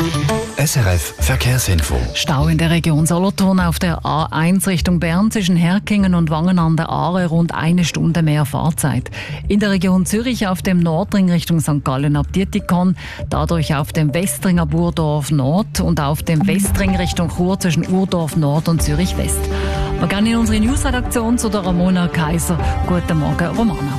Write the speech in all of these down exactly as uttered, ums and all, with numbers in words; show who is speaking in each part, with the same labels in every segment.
Speaker 1: S R F Verkehrsinfo.
Speaker 2: Stau in der Region Solothurn auf der A eins Richtung Bern zwischen Herkingen und Wangen an der Aare, rund eine Stunde mehr Fahrzeit. In der Region Zürich auf dem Nordring Richtung Sankt Gallen ab Dietikon, dadurch auf dem Westring ab Urdorf Nord und auf dem Westring Richtung Chur zwischen Urdorf Nord und Zürich West. Wir gehen in unsere Newsredaktion zu der Ramona Kaiser. Guten Morgen, Romana.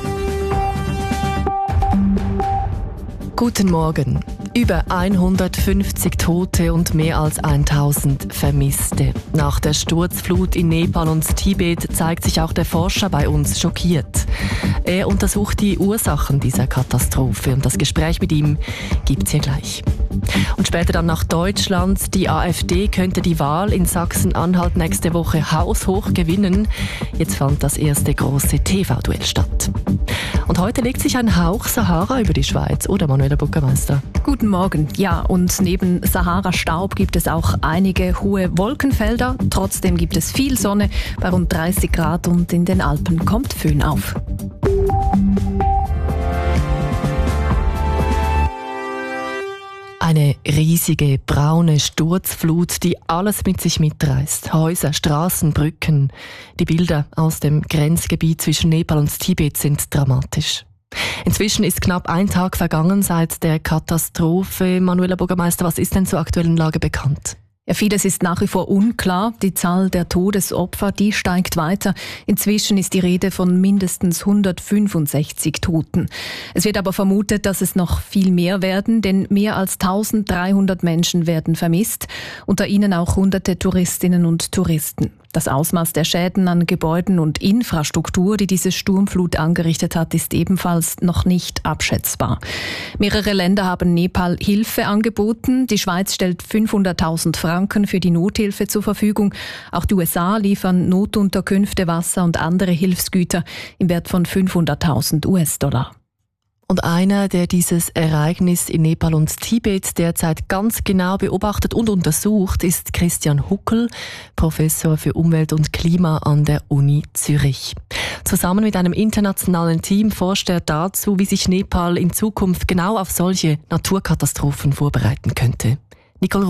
Speaker 3: Guten Morgen. Über hundertfünfzig Tote und mehr als tausend Vermisste. Nach der Sturzflut in Nepal und Tibet zeigt sich auch der Forscher bei uns schockiert. Er untersucht die Ursachen dieser Katastrophe und das Gespräch mit ihm gibt's hier gleich. Und später dann nach Deutschland. Die AfD könnte die Wahl in Sachsen-Anhalt nächste Woche haushoch gewinnen. Jetzt fand das erste große T V-Duell statt. Und heute legt sich ein Hauch Sahara über die Schweiz, oder Manuela Bürgermeister?
Speaker 4: Guten Morgen. Ja, und neben Sahara-Staub gibt es auch einige hohe Wolkenfelder. Trotzdem gibt es viel Sonne bei rund dreißig Grad und in den Alpen kommt Föhn auf.
Speaker 3: Eine riesige braune Sturzflut, die alles mit sich mitreißt. Häuser, Straßen, Brücken. Die Bilder aus dem Grenzgebiet zwischen Nepal und Tibet sind dramatisch. Inzwischen ist knapp ein Tag vergangen seit der Katastrophe. Manuela Bürgermeister, was ist denn zur aktuellen Lage bekannt?
Speaker 4: Ja, vieles ist nach wie vor unklar. Die Zahl der Todesopfer, die steigt weiter. Inzwischen ist die Rede von mindestens hundertfünfundsechzig Toten. Es wird aber vermutet, dass es noch viel mehr werden, denn mehr als eintausenddreihundert Menschen werden vermisst, unter ihnen auch hunderte Touristinnen und Touristen. Das Ausmaß der Schäden an Gebäuden und Infrastruktur, die diese Sturmflut angerichtet hat, ist ebenfalls noch nicht abschätzbar. Mehrere Länder haben Nepal Hilfe angeboten. Die Schweiz stellt fünfhunderttausend Franken für die Nothilfe zur Verfügung. Auch die U S A liefern Notunterkünfte, Wasser und andere Hilfsgüter im Wert von fünfhunderttausend U S-Dollar.
Speaker 3: Und einer, der dieses Ereignis in Nepal und Tibet derzeit ganz genau beobachtet und untersucht, ist Christian Huckel, Professor für Umwelt und Klima an der Uni Zürich. Zusammen mit einem internationalen Team forscht er dazu, wie sich Nepal in Zukunft genau auf solche Naturkatastrophen vorbereiten könnte. Nicole